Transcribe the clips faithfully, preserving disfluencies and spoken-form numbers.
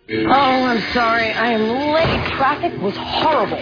Oh, I'm sorry. I am late. Traffic was horrible.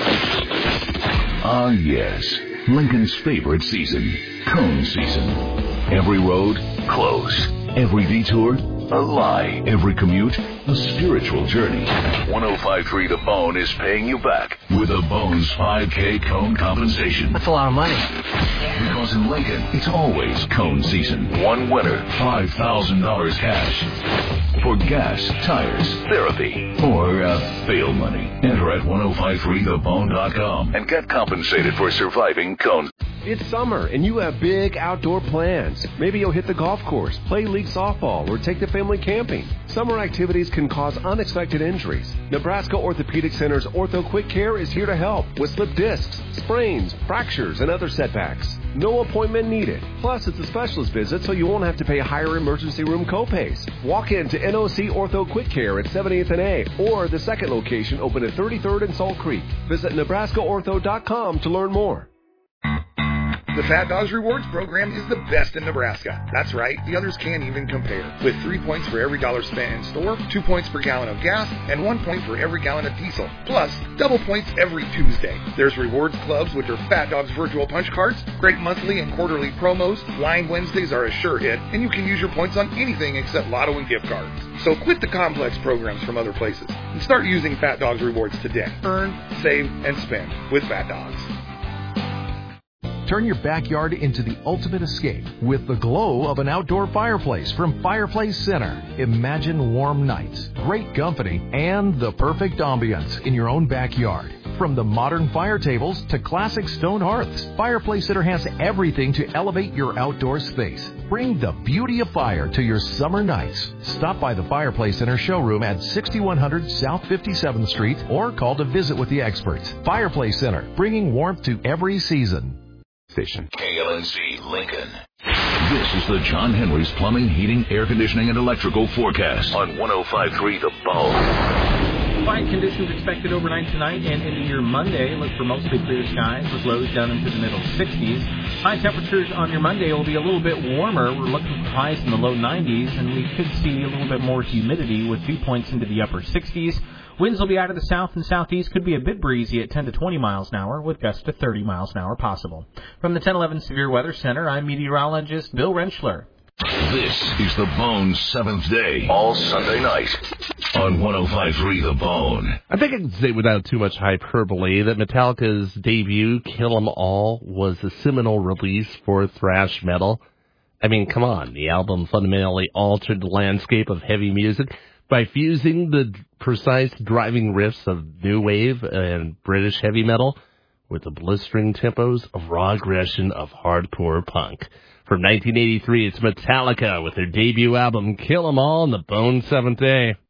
Ah, yes. Lincoln's favorite season, cone season. Every road, close. Every detour, a lie. Every commute, a spiritual journey. one oh five point three The Bone is paying you back with a Bones five K cone compensation. That's a lot of money. Because in Lincoln, it's always cone season. One winner, five thousand dollars cash. For gas, tires, therapy, or uh, bail money. Enter at ten fifty-three the bone dot com and get compensated for surviving cones. It's summer, and you have big outdoor plans. Maybe you'll hit the golf course, play league softball, or take the family camping. Summer activities can cause unexpected injuries. Nebraska Orthopedic Center's Ortho Quick Care is here to help with slip discs, sprains, fractures, and other setbacks. No appointment needed. Plus, it's a specialist visit, so you won't have to pay higher emergency room copays. Walk in to N O C Ortho Quick Care at seventieth and A, or the second location open at thirty-third and Salt Creek. Visit Nebraska Ortho dot com to learn more. The Fat Dogs Rewards program is the best in Nebraska. That's right, the others can't even compare. With three points for every dollar spent in store, two points per gallon of gas, and one point for every gallon of diesel. Plus, double points every Tuesday. There's rewards clubs with their Fat Dogs virtual punch cards, great monthly and quarterly promos, Blind Wednesdays are a sure hit, and you can use your points on anything except lotto and gift cards. So quit the complex programs from other places and start using Fat Dogs Rewards today. Earn, save, and spend with Fat Dogs. Turn your backyard into the ultimate escape with the glow of an outdoor fireplace from Fireplace Center. Imagine warm nights, great company, and the perfect ambience in your own backyard. From the modern fire tables to classic stone hearths, Fireplace Center has everything to elevate your outdoor space. Bring the beauty of fire to your summer nights. Stop by the Fireplace Center showroom at sixty-one hundred South fifty-seventh Street or call to visit with the experts. Fireplace Center, bringing warmth to every season. Station. K L N C Lincoln. This is the John Henry's Plumbing, Heating, Air Conditioning, and Electrical Forecast on ten fifty-three The Bone. Quiet conditions expected overnight tonight and into your Monday. Look for mostly clear skies with lows down into the middle sixties. High temperatures on your Monday will be a little bit warmer. We're looking for highs in the low nineties, and we could see a little bit more humidity with dew points into the upper sixties. Winds will be out of the south and southeast, could be a bit breezy at ten to twenty miles an hour, with gusts to thirty miles an hour possible. From the ten eleven Severe Weather Center, I'm meteorologist Bill Rentschler. This is The Bone's seventh day, all Sunday night, on ten fifty-three The Bone. I think I can say without too much hyperbole that Metallica's debut, Kill 'Em All, was a seminal release for thrash metal. I mean, come on, the album fundamentally altered the landscape of heavy music by fusing the precise driving riffs of new wave and British heavy metal with the blistering tempos of raw aggression of hardcore punk. From nineteen eighty-three, it's Metallica with their debut album, Kill 'Em All, on the Bone seventh Day.